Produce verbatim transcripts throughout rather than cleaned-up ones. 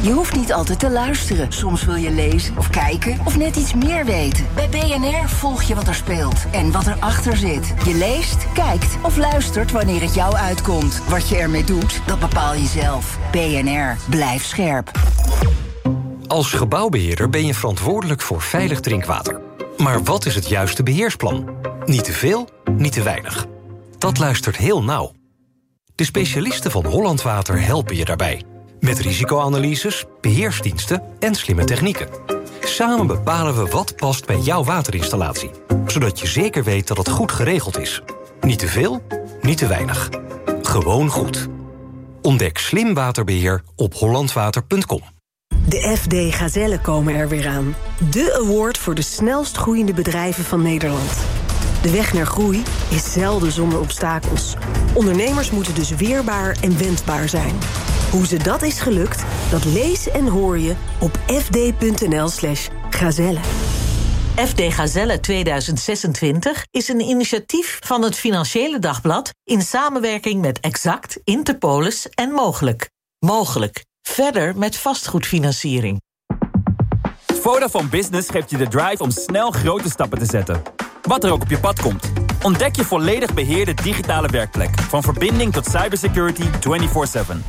Je hoeft niet altijd te luisteren. Soms wil je lezen of kijken of net iets meer weten. Bij B N R volg je wat er speelt en wat erachter zit. Je leest, kijkt of luistert wanneer het jou uitkomt. Wat je ermee doet, dat bepaal je zelf. B N R, blijf scherp. Als gebouwbeheerder ben je verantwoordelijk voor veilig drinkwater. Maar wat is het juiste beheersplan? Niet te veel, niet te weinig. Dat luistert heel nauw. De specialisten van Holland Water helpen je daarbij. Met risicoanalyses, beheersdiensten en slimme technieken. Samen bepalen we wat past bij jouw waterinstallatie. Zodat je zeker weet dat het goed geregeld is. Niet te veel, niet te weinig. Gewoon goed. Ontdek slim waterbeheer op hollandwater punt com. De F D Gazellen komen er weer aan. De award voor de snelst groeiende bedrijven van Nederland. De weg naar groei is zelden zonder obstakels. Ondernemers moeten dus weerbaar en wendbaar zijn. Hoe ze dat is gelukt, dat lees en hoor je op fd.nl slash gazellen. F D Gazelle tweeduizend zesentwintig is een initiatief van het Financiële Dagblad in samenwerking met Exact, Interpolis en Mogelijk. Mogelijk. Verder met vastgoedfinanciering. Vodafone Business geeft je de drive om snel grote stappen te zetten. Wat er ook op je pad komt. Ontdek je volledig beheerde digitale werkplek. Van verbinding tot cybersecurity vierentwintig zeven.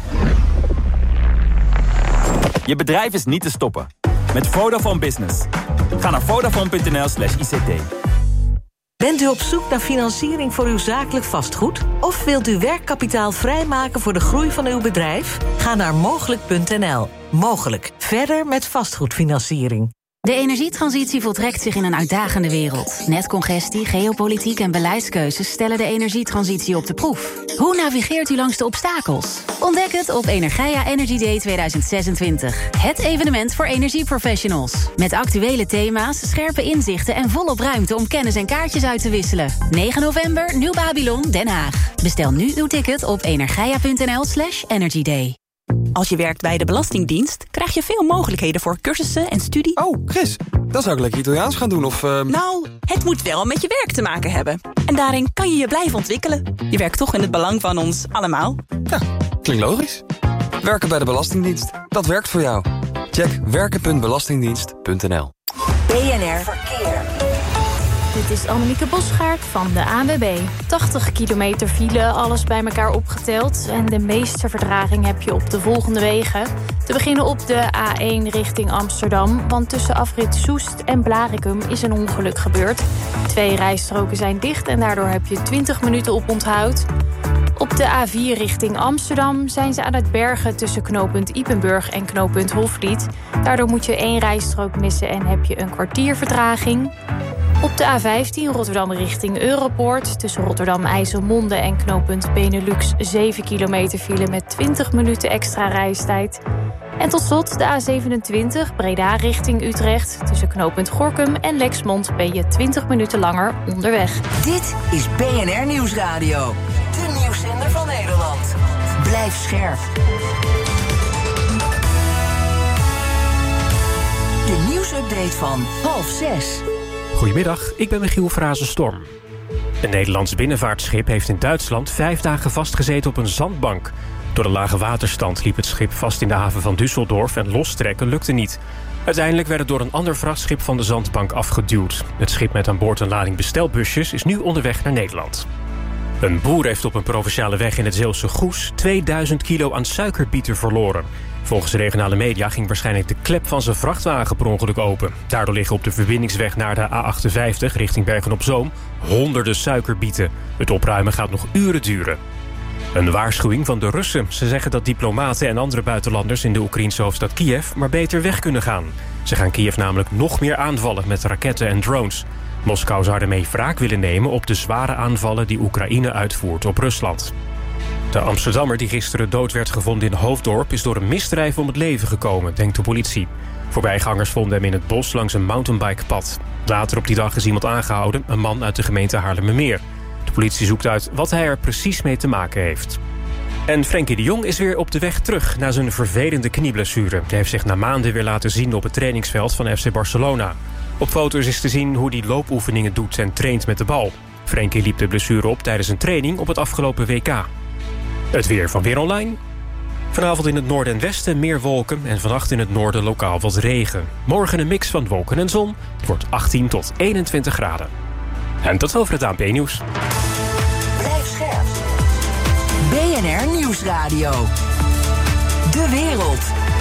Je bedrijf is niet te stoppen. Met Vodafone Business. Ga naar vodafone.nl slash ICT. Bent u op zoek naar financiering voor uw zakelijk vastgoed? Of wilt u werkkapitaal vrijmaken voor de groei van uw bedrijf? Ga naar mogelijk punt n l. Mogelijk. Verder met vastgoedfinanciering. De energietransitie voltrekt zich in een uitdagende wereld. Netcongestie, geopolitiek en beleidskeuzes stellen de energietransitie op de proef. Hoe navigeert u langs de obstakels? Ontdek het op Energia Energy Day tweeduizend zesentwintig. Het evenement voor energieprofessionals. Met actuele thema's, scherpe inzichten en volop ruimte om kennis en kaartjes uit te wisselen. negen november, Nieuw Babylon, Den Haag. Bestel nu uw ticket op energia.nl slash energyday. Als je werkt bij de Belastingdienst, krijg je veel mogelijkheden voor cursussen en studie. Oh, Chris, dan zou ik lekker Italiaans gaan doen of... Uh... Nou, het moet wel met je werk te maken hebben. En daarin kan je je blijven ontwikkelen. Je werkt toch in het belang van ons allemaal. Ja, klinkt logisch. Werken bij de Belastingdienst, dat werkt voor jou. Check werken punt belastingdienst punt n l. B N R Verkeer. Dit is Annemieke Bosgaard van de A N W B. tachtig kilometer file, alles bij elkaar opgeteld. En de meeste vertraging heb je op de volgende wegen. Te beginnen op de A één richting Amsterdam. Want tussen afrit Soest en Blaricum is een ongeluk gebeurd. Twee rijstroken zijn dicht en daardoor heb je twintig minuten op onthoud. Op de A vier richting Amsterdam zijn ze aan het bergen tussen knooppunt Ypenburg en knooppunt Hofvliet. Daardoor moet je één rijstrook missen en heb je een kwartier vertraging. Op de A vijftien Rotterdam richting Europoort. Tussen Rotterdam-IJsselmonde en knooppunt Benelux zeven kilometer file met twintig minuten extra reistijd. En tot slot de A zevenentwintig Breda richting Utrecht. Tussen knooppunt Gorinchem en Lexmond ben je twintig minuten langer onderweg. Dit is B N R Nieuwsradio. De nieuwszender van Nederland. Blijf scherp. De nieuwsupdate van half zes. Goedemiddag, ik ben Michiel Frazenstorm. Een Nederlands binnenvaartschip heeft in Duitsland vijf dagen vastgezeten op een zandbank. Door de lage waterstand liep het schip vast in de haven van Düsseldorf en lostrekken lukte niet. Uiteindelijk werd het door een ander vrachtschip van de zandbank afgeduwd. Het schip met aan boord een lading bestelbusjes is nu onderweg naar Nederland. Een boer heeft op een provinciale weg in het Zeeuwse Goes tweeduizend kilo aan suikerbieten verloren. Volgens de regionale media ging waarschijnlijk de klep van zijn vrachtwagen per ongeluk open. Daardoor liggen op de verbindingsweg naar de A achtenvijftig richting Bergen-op-Zoom honderden suikerbieten. Het opruimen gaat nog uren duren. Een waarschuwing van de Russen. Ze zeggen dat diplomaten en andere buitenlanders in de Oekraïnse hoofdstad Kiev maar beter weg kunnen gaan. Ze gaan Kiev namelijk nog meer aanvallen met raketten en drones. Moskou zou daarmee wraak willen nemen op de zware aanvallen die Oekraïne uitvoert op Rusland. De Amsterdammer die gisteren dood werd gevonden in Hoofddorp is door een misdrijf om het leven gekomen, denkt de politie. Voorbijgangers vonden hem in het bos langs een mountainbikepad. Later op die dag is iemand aangehouden, een man uit de gemeente Haarlemmermeer. De politie zoekt uit wat hij er precies mee te maken heeft. En Frenkie de Jong is weer op de weg terug na zijn vervelende knieblessure. Hij heeft zich na maanden weer laten zien op het trainingsveld van F C Barcelona. Op foto's is te zien hoe hij loopoefeningen doet en traint met de bal. Frenkie liep de blessure op tijdens een training op het afgelopen W K. Het weer van Weer Online. Vanavond in het noorden en westen meer wolken en vannacht in het noorden lokaal wat regen. Morgen een mix van wolken en zon. Het wordt achttien tot eenentwintig graden. En tot over het A N P-nieuws. Blijf scherp. B N R Nieuwsradio. De wereld.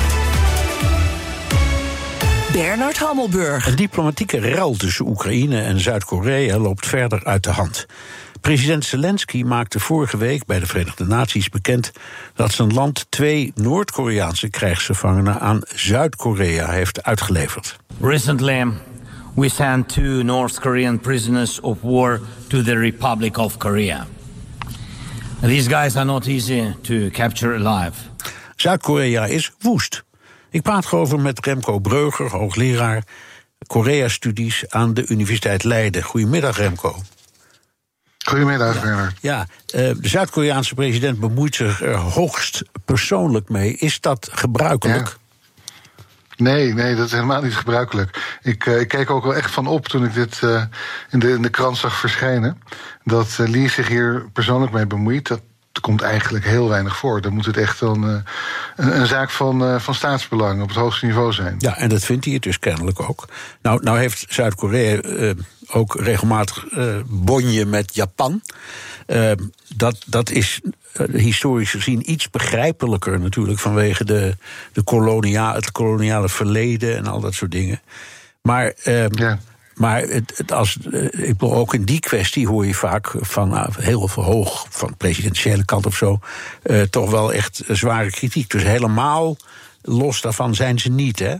Bernard Hammelburg. Een diplomatieke ruil tussen Oekraïne en Zuid-Korea loopt verder uit de hand. President Zelensky maakte vorige week bij de Verenigde Naties bekend dat zijn land twee Noord-Koreaanse krijgsgevangenen aan Zuid-Korea heeft uitgeleverd. Recently, we sent two North Korean prisoners of war to the Republic of Korea. These guys are not easy to capture alive. Zuid-Korea is woest. Ik praat erover met Remco Breuger, hoogleraar Korea-studies aan de Universiteit Leiden. Goedemiddag, Remco. Goedemiddag, Bernard. Ja, de Zuid-Koreaanse president bemoeit zich er hoogst persoonlijk mee. Is dat gebruikelijk? Ja. Nee, nee, dat is helemaal niet gebruikelijk. Ik, uh, ik keek ook wel echt van op toen ik dit uh, in, de, in de krant zag verschijnen. Dat uh, Lee zich hier persoonlijk mee bemoeit. Dat komt eigenlijk heel weinig voor. Dan moet het echt dan uh, een, een zaak van, uh, van staatsbelang op het hoogste niveau zijn. Ja, en dat vindt hij het dus kennelijk ook. Nou, nou heeft Zuid-Korea uh, ook regelmatig uh, bonje met Japan. Uh, dat, dat is uh, historisch gezien iets begrijpelijker natuurlijk vanwege de, de kolonia, het koloniale verleden en al dat soort dingen. Maar... Uh, ja. Maar het, het als, ik bedoel, ook in die kwestie hoor je vaak van uh, heel hoog, van de presidentiële kant of zo, uh, toch wel echt zware kritiek. Dus helemaal los daarvan zijn ze niet, hè?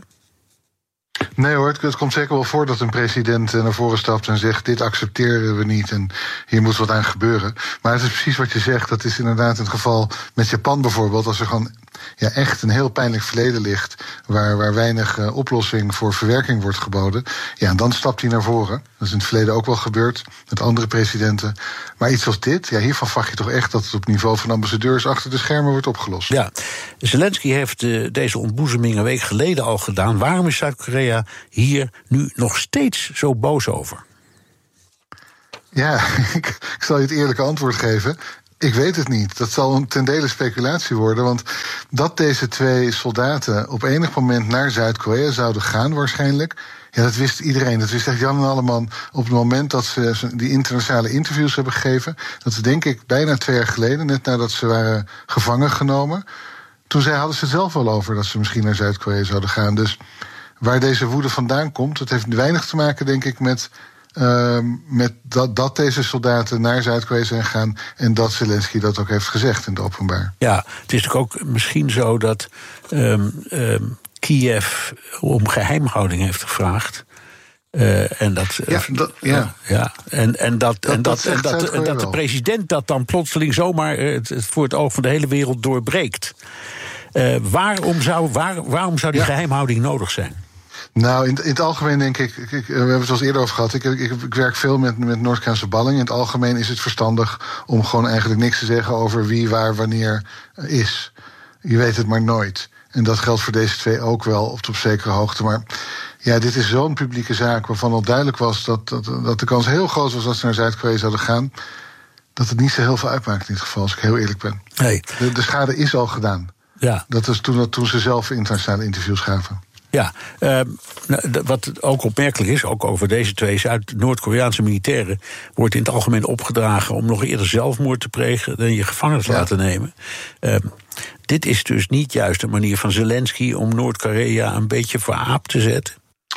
Nee hoor, het komt zeker wel voor dat een president naar voren stapt en zegt: dit accepteren we niet en hier moet wat aan gebeuren. Maar het is precies wat je zegt, dat is inderdaad het geval met Japan bijvoorbeeld. Als er gewoon ja, echt een heel pijnlijk verleden ligt waar, waar weinig uh, oplossing voor verwerking wordt geboden, ja, dan stapt hij naar voren. Dat is in het verleden ook wel gebeurd met andere presidenten. Maar iets als dit, ja, hiervan verwacht je toch echt dat het op niveau van ambassadeurs achter de schermen wordt opgelost. Ja, Zelensky heeft uh, deze ontboezeming een week geleden al gedaan. Waarom is Zuid-Korea hier nu nog steeds zo boos over? Ja, ik, ik zal je het eerlijke antwoord geven. Ik weet het niet. Dat zal ten dele speculatie worden. Want dat deze twee soldaten op enig moment naar Zuid-Korea zouden gaan waarschijnlijk, ja, dat wist iedereen. Dat wist echt Jan en Alleman op het moment dat ze die internationale interviews hebben gegeven. Dat ze, denk ik, bijna twee jaar geleden, net nadat ze waren gevangen genomen, toen zij, hadden ze het zelf wel over dat ze misschien naar Zuid-Korea zouden gaan. Dus waar deze woede vandaan komt, dat heeft weinig te maken, denk ik, met Uh, met dat, dat deze soldaten naar Zuid-Korea zijn gegaan en dat Zelensky dat ook heeft gezegd in het openbaar. Ja, het is natuurlijk ook misschien zo dat um, um, Kiev om geheimhouding heeft gevraagd. Uh, en dat, ja, dat, ja. Uh, ja. En, en dat, dat, en dat, en dat, en dat de president dat dan plotseling zomaar uh, het, het voor het oog van de hele wereld doorbreekt. Uh, waarom, zou, waar, waarom zou die ja. geheimhouding nodig zijn? Nou, in, in het algemeen denk ik, ik, ik, we hebben het al eens eerder over gehad, ik, ik, ik werk veel met, met Noord-Koreaanse balling. In het algemeen is het verstandig om gewoon eigenlijk niks te zeggen over wie, waar, wanneer is. Je weet het maar nooit. En dat geldt voor deze twee ook wel op, op zekere hoogte. Maar ja, dit is zo'n publieke zaak waarvan al duidelijk was dat, dat, dat de kans heel groot was dat ze naar Zuid-Korea zouden gaan, dat het niet zo heel veel uitmaakt in dit geval, als ik heel eerlijk ben. Nee. De, de schade is al gedaan. Ja. Dat was toen, toen ze zelf internationale interviews gaven. Ja, uh, wat ook opmerkelijk is, ook over deze twee Zuid-Noord-Koreaanse militairen, wordt in het algemeen opgedragen om nog eerder zelfmoord te plegen dan je gevangen te ja. laten nemen. Uh, dit is dus niet juist een manier van Zelensky om Noord-Korea een beetje voor aap te zetten.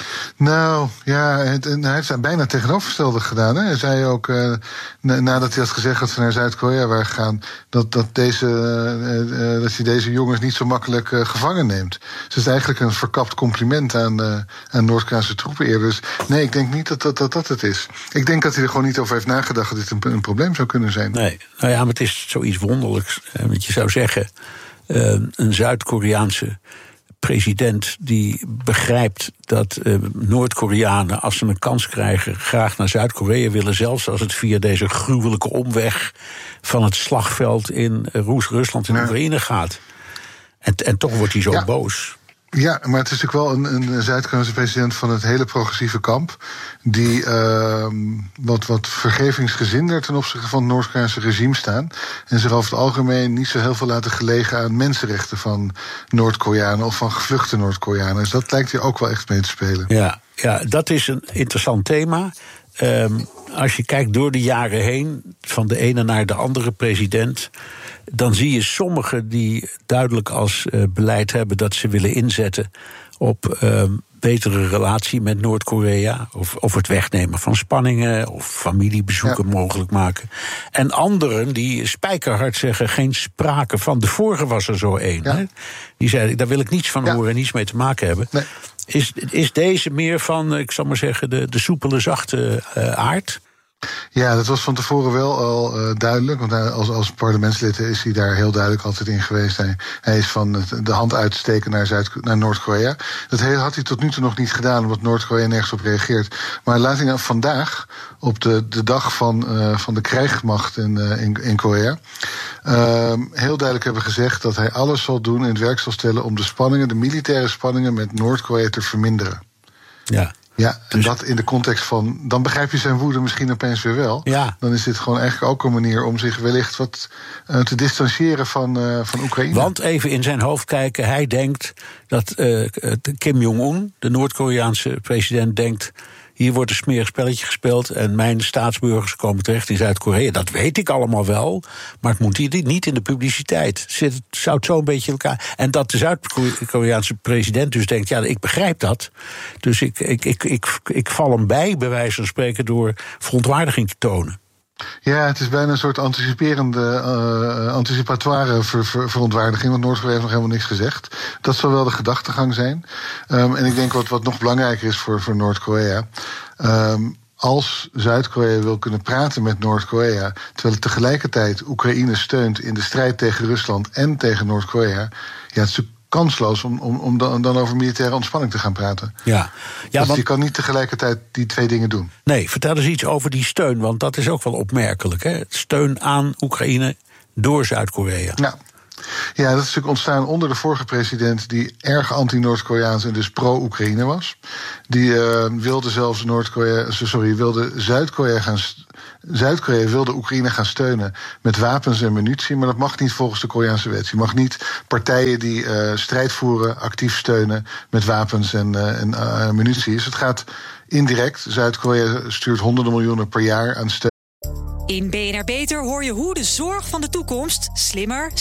Nou, ja, het, hij heeft het bijna tegenovergestelde gedaan. Hè. Hij zei ook, uh, nadat hij had gezegd dat ze naar Zuid-Korea waren gegaan, dat, dat, deze, uh, uh, dat hij deze jongens niet zo makkelijk uh, gevangen neemt. Dus het is eigenlijk een verkapt compliment aan, uh, aan Noord-Koreaanse troepen eerder. Dus nee, ik denk niet dat dat, dat dat het is. Ik denk dat hij er gewoon niet over heeft nagedacht dat dit een, een probleem zou kunnen zijn. Nee, nou ja, maar het is zoiets wonderlijks. Want je zou zeggen, uh, een Zuid-Koreaanse president die begrijpt dat uh, Noord-Koreanen, als ze een kans krijgen, graag naar Zuid-Korea willen, zelfs als het via deze gruwelijke omweg van het slagveld in uh, Rusland en ja. Oekraïne gaat. En, en toch wordt hij zo ja. boos. Ja, maar het is natuurlijk wel een, een Zuid-Koreaanse president van het hele progressieve kamp, die uh, wat, wat vergevingsgezinder ten opzichte van het Noord-Koreaanse regime staan. En zich over het algemeen niet zo heel veel laten gelegen aan mensenrechten van Noord-Koreanen of van gevluchte Noord-Koreanen. Dus dat lijkt hier ook wel echt mee te spelen. Ja, ja, dat is een interessant thema. Um, als je kijkt door de jaren heen, van de ene naar de andere president, dan zie je sommigen die duidelijk als uh, beleid hebben dat ze willen inzetten op uh, betere relatie met Noord-Korea, of, of het wegnemen van spanningen, of familiebezoeken ja. mogelijk maken. En anderen die spijkerhard zeggen, geen sprake van. De vorige was er zo één. Ja. Die zei, daar wil ik niets van ja. horen en niets mee te maken hebben. Nee. Is, is deze meer van, ik zal maar zeggen, de, de soepele, zachte uh, aard? Ja, dat was van tevoren wel al uh, duidelijk. Want hij, als, als parlementslid is hij daar heel duidelijk altijd in geweest. Hij, hij is van het, de hand uitsteken naar, Zuid, naar Noord-Korea. Dat had hij tot nu toe nog niet gedaan, omdat Noord-Korea nergens op reageert. Maar laat hij nou vandaag, op de, de dag van, uh, van de krijgsmacht in, uh, in, in Korea, uh, heel duidelijk hebben gezegd dat hij alles zal doen en het werk zal stellen om de spanningen, de militaire spanningen met Noord-Korea te verminderen. Ja. Ja, en dus dat in de context van, dan begrijp je zijn woede misschien opeens weer wel. Ja. Dan is dit gewoon eigenlijk ook een manier om zich wellicht wat uh, te distancieren van, uh, van Oekraïne. Want even in zijn hoofd kijken, hij denkt dat uh, Kim Jong-un, de Noord-Koreaanse president, denkt, hier wordt een smerig spelletje gespeeld en mijn staatsburgers komen terecht in Zuid-Korea. Dat weet ik allemaal wel, maar het moet hier niet in de publiciteit. Zit, zou het zo een beetje elkaar. En dat de Zuid-Koreaanse president dus denkt, ja, ik begrijp dat. Dus ik, ik, ik, ik, ik val hem bij, bij wijze van spreken, door verontwaardiging te tonen. Ja, het is bijna een soort anticiperende, uh, anticipatoire ver, ver, verontwaardiging, want Noord-Korea heeft nog helemaal niks gezegd. Dat zal wel de gedachtegang zijn. Um, en ik denk wat, wat nog belangrijker is voor, voor Noord-Korea, Um, als Zuid-Korea wil kunnen praten met Noord-Korea, terwijl het tegelijkertijd Oekraïne steunt in de strijd tegen Rusland en tegen Noord-Korea, ja, het is kansloos om, om, om dan, dan over militaire ontspanning te gaan praten. Ja. Ja, dus want, je kan niet tegelijkertijd die twee dingen doen. Nee, vertel eens iets over die steun, want dat is ook wel opmerkelijk, hè? Steun aan Oekraïne door Zuid-Korea. Ja. Ja, dat is natuurlijk ontstaan onder de vorige president, die erg anti-Noord-Koreaans en dus pro-Oekraïne was. Die uh, wilde zelfs Noord-Korea, sorry, wilde Zuid-Korea gaan. Zuid-Korea wilde Oekraïne gaan steunen met wapens en munitie, maar dat mag niet volgens de Koreaanse wet. Je mag niet partijen die uh, strijd voeren actief steunen met wapens en, uh, en uh, munitie. Dus het gaat indirect. Zuid-Korea stuurt honderden miljoenen per jaar aan steun. In B N R Beter hoor je hoe de zorg van de toekomst slimmer,